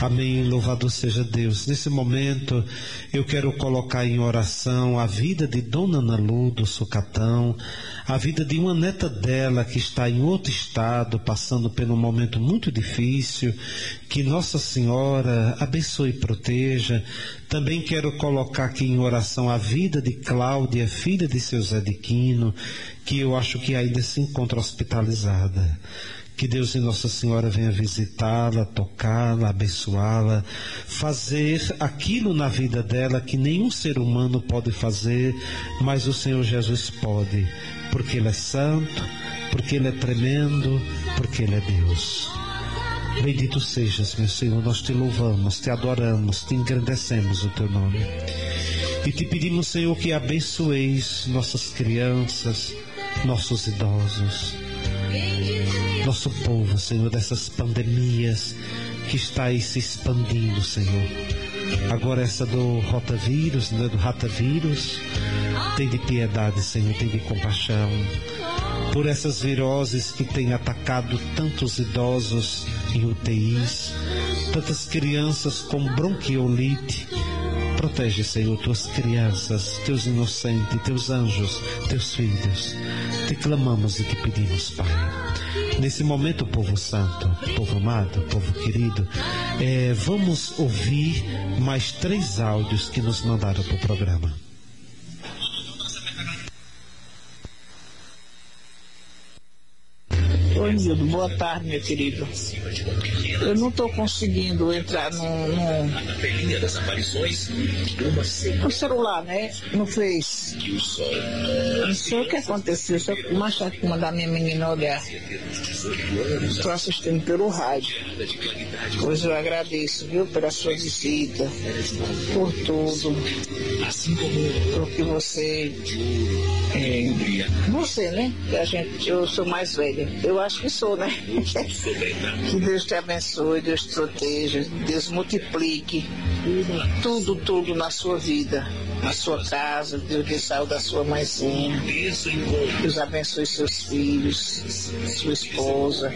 Amém, louvado seja Deus. Nesse momento eu quero colocar em oração a vida de Dona Ana Lu do Sucatão, a vida de uma neta dela que está em outro estado, passando por um momento muito difícil. Que Nossa Senhora abençoe e proteja. Também quero colocar aqui em oração a vida de Cláudia, filha de seu Zé de Quino, que eu acho que ainda se encontra hospitalizada. Que Deus e Nossa Senhora venha visitá-la, tocá-la, abençoá-la, fazer aquilo na vida dela que nenhum ser humano pode fazer, mas o Senhor Jesus pode, porque Ele é santo, porque Ele é tremendo, porque Ele é Deus. Bendito sejas, meu Senhor, nós te louvamos, te adoramos, te engrandecemos o teu nome. E te pedimos, Senhor, que abençoeis nossas crianças, nossos idosos, nosso povo, Senhor, dessas pandemias que está aí se expandindo, Senhor. Agora essa do rotavírus, né, do ratavírus, tem de piedade, Senhor, tem de compaixão. Por essas viroses que têm atacado tantos idosos em UTIs, tantas crianças com bronquiolite. Protege, Senhor, tuas crianças, teus inocentes, teus anjos, teus filhos. Te clamamos e te pedimos, Pai. Nesse momento, povo santo, povo amado, povo querido, vamos ouvir mais 3 áudios que nos mandaram para o programa. Oi, Nildo, boa tarde, meu querido. Eu não estou conseguindo entrar no celular, né? No Face. Não sei o que aconteceu, só que mais tarde que mandar minha menina olhar. Estou assistindo pelo rádio. Pois eu agradeço, viu, pela sua visita, por tudo. Porque você, né? Eu sou mais velha. Eu acho que sou, né? Que Deus te abençoe, Deus te proteja, Deus multiplique tudo na sua vida, na sua casa. Deus dê saúde da sua mãezinha. Deus abençoe seus filhos, sua esposa.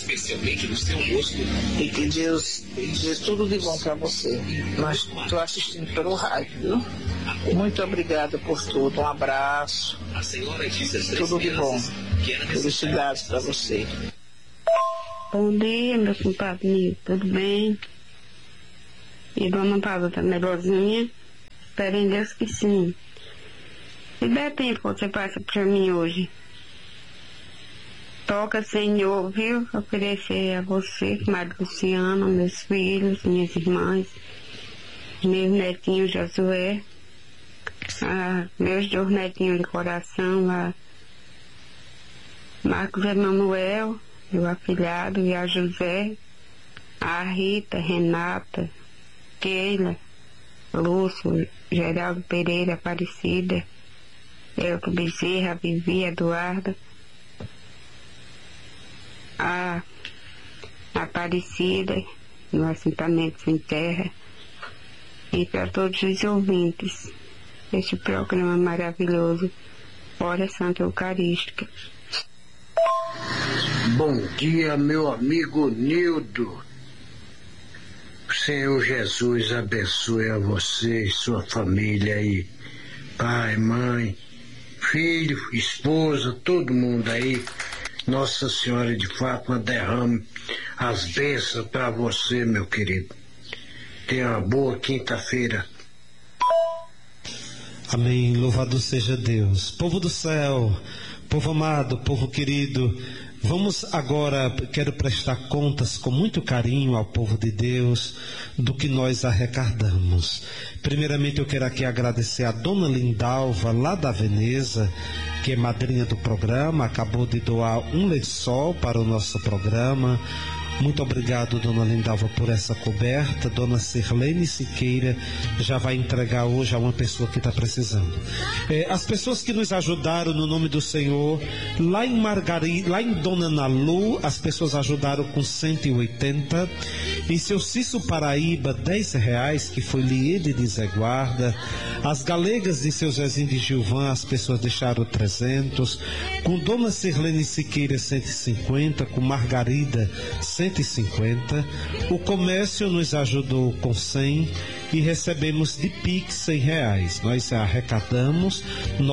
E que Deus dê tudo de bom para você. Mas estou assistindo pelo rádio, viu? Muito obrigada por tudo. Um abraço. Tudo de bom. Felicidades para você. Bom dia, meu compadre Nildo, tudo bem? E Dona Paula tá melhorzinha? Espero em Deus que sim. Se der tempo, você passa pra mim hoje. Toca, Senhor, viu? Oferecer a você, Maria Luciana, meus filhos, minhas irmãs, meus netinhos Josué, meus 2 netinhos de coração, a Marcos Emanuel, meu afilhado, e a José, a Rita, Renata, Keila, Lúcio, Geraldo Pereira, Aparecida, Elton Bezerra, Vivi, Eduardo, a Aparecida, no assentamento sem terra, e para todos os ouvintes deste programa maravilhoso, Hora Santa Eucarística. Bom dia, meu amigo Nildo. O Senhor Jesus abençoe a você e sua família aí. Pai, mãe, filho, esposa, todo mundo aí. Nossa Senhora de Fátima derrame as bênçãos para você, meu querido. Tenha uma boa quinta-feira. Amém, louvado seja Deus. Povo do céu, povo amado, povo querido, vamos agora, quero prestar contas com muito carinho ao povo de Deus do que nós arrecadamos. Primeiramente eu quero aqui agradecer a Dona Lindalva, lá da Veneza, que é madrinha do programa, acabou de doar um lençol para o nosso programa. Muito obrigado, Dona Lindalva, por essa coberta. Dona Sirlene Siqueira já vai entregar hoje a uma pessoa que está precisando. As pessoas que nos ajudaram no nome do Senhor, lá em Dona Ana Lu, as pessoas ajudaram com 180. Em seu Cício Paraíba, R$10, que foi Liede de Zé Guarda. As Galegas de seu Zezinho de Gilvan, as pessoas deixaram 300. Com Dona Sirlene Siqueira, 150. Com Margarida, 150. 150, o comércio nos ajudou com 100 e recebemos de Pix R$100. Nós arrecadamos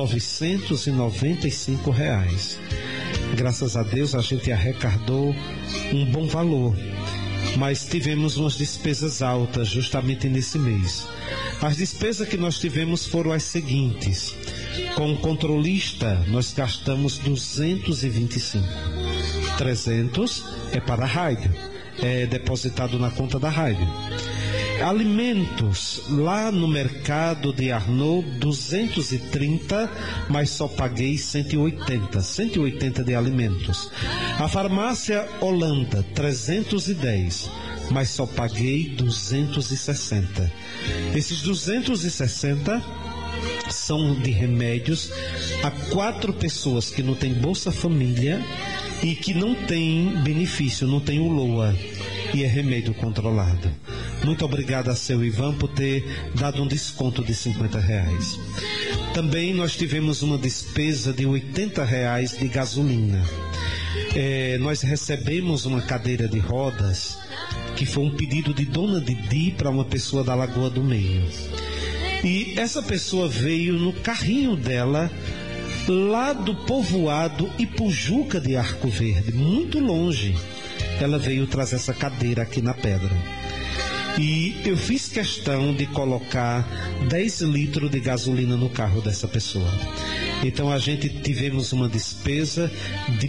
R$995. Graças a Deus a gente arrecadou um bom valor, mas tivemos umas despesas altas justamente nesse mês. As despesas que nós tivemos foram as seguintes: com o controlista nós gastamos 225. 300 é para a rádio, é depositado na conta da rádio. Alimentos, lá no mercado de Arnaud, 230, mas só paguei 180 de alimentos. A farmácia Holanda, 310, mas só paguei 260. Esses 260 são de remédios a 4 pessoas que não têm Bolsa Família e que não tem benefício, não tem o LOA, e é remédio controlado. Muito obrigado a seu Ivan por ter dado um desconto de R$50. Também nós tivemos uma despesa de R$80 de gasolina. Nós recebemos uma cadeira de rodas, que foi um pedido de Dona Didi para uma pessoa da Lagoa do Meio. E essa pessoa veio no carrinho dela, lá do povoado Ipujuca de Arco Verde, muito longe. Ela veio trazer essa cadeira aqui na Pedra. E eu fiz questão de colocar 10 litros de gasolina no carro dessa pessoa. Então a gente tivemos uma despesa de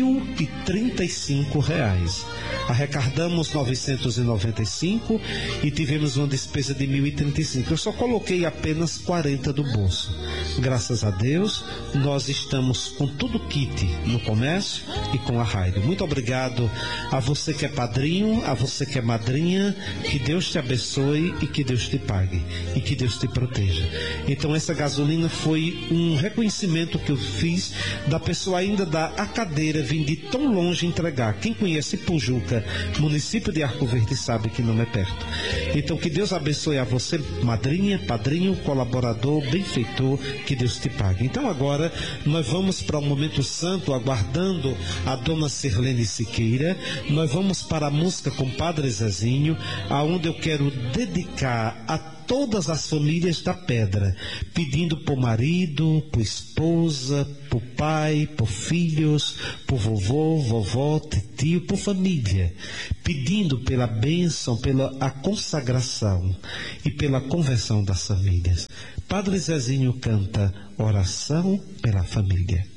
R$1.035. Arrecadamos 995 e tivemos uma despesa de 1.035. Eu só coloquei apenas 40 do bolso. Graças a Deus, nós estamos com tudo kit no comércio e com a rádio. Muito obrigado a você que é padrinho, a você que é madrinha. Que Deus te abençoe e que Deus te pague e que Deus te proteja. Então essa gasolina foi um reconhecimento que eu fiz da pessoa ainda dar a cadeira, vim de tão longe entregar. Quem conhece Ipujuca, município de Arco Verde, sabe que não é perto. Então que Deus abençoe a você, madrinha, padrinho, colaborador, benfeitor, que Deus te pague. Então agora nós vamos para o momento santo, aguardando a dona Sirlene Siqueira. Nós vamos para a música com Padre Zezinho, aonde eu quero dedicar a todas as famílias da Pedra, pedindo por marido, por esposa, por pai, por filhos, por vovô, vovó, tio, por família, pedindo pela bênção, pela a consagração e pela conversão das famílias. Padre Zezinho canta Oração pela Família.